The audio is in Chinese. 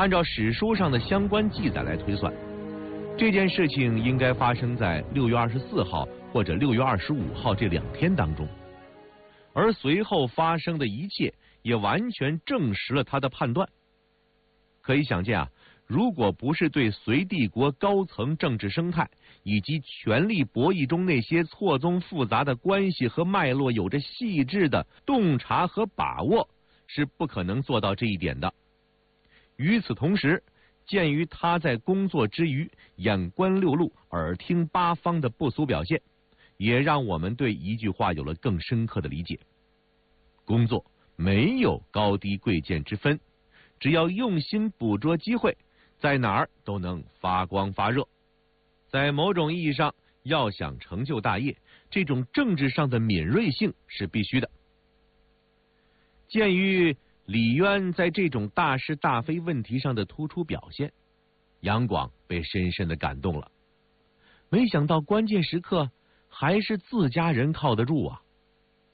按照史书上的相关记载来推算，这件事情应该发生在6月24号或者6月25号这2天当中。而随后发生的一切也完全证实了他的判断。可以想见啊，如果不是对隋帝国高层政治生态以及权力博弈中那些错综复杂的关系和脉络有着细致的洞察和把握，是不可能做到这一点的。与此同时，鉴于他在工作之余眼观六路、耳听八方的不俗表现，也让我们对一句话有了更深刻的理解：工作没有高低贵贱之分，只要用心捕捉机会，在哪儿都能发光发热。在某种意义上，要想成就大业，这种政治上的敏锐性是必须的。鉴于李渊在这种大是大非问题上的突出表现，杨广被深深的感动了。没想到关键时刻还是自家人靠得住啊！